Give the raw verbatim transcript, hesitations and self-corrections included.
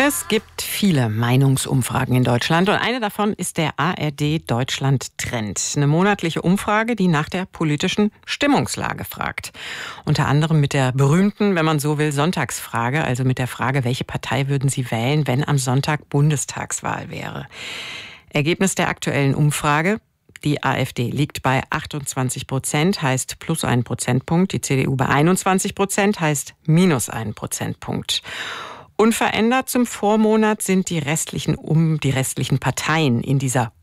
Es gibt viele Meinungsumfragen in Deutschland und eine davon ist der A R D Deutschland Trend. Eine monatliche Umfrage, die nach der politischen Stimmungslage fragt. Unter anderem mit der berühmten, wenn man so will, Sonntagsfrage, also mit der Frage, welche Partei würden Sie wählen, wenn am Sonntag Bundestagswahl wäre. Ergebnis der aktuellen Umfrage: Die AfD liegt bei achtundzwanzig Prozent, heißt plus einen Prozentpunkt. Die C D U bei einundzwanzig Prozent, heißt minus einen Prozentpunkt. Unverändert zum Vormonat sind die restlichen, um die restlichen Parteien in dieser